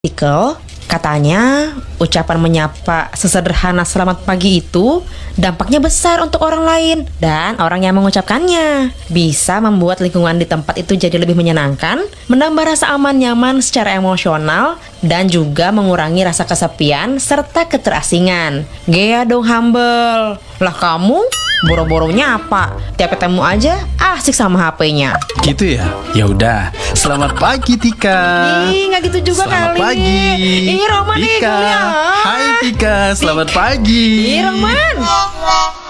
artikel, katanya ucapan menyapa sesederhana selamat pagi itu dampaknya besar untuk orang lain dan orang yang mengucapkannya. Bisa membuat lingkungan di tempat itu jadi lebih menyenangkan, menambah rasa aman nyaman secara emosional, dan juga mengurangi rasa kesepian serta keterasingan. Gea dong humble. Lah kamu boro-boro nyapa, tiap ketemu aja asik sama HP-nya. Gitu ya? Ya udah. Selamat pagi Tika. Ih, nggak gitu juga Selamat kali. pagi. Ih, Roman nih, Tika. kuliah. Hai Tika, selamat pagi. Ih, Roman.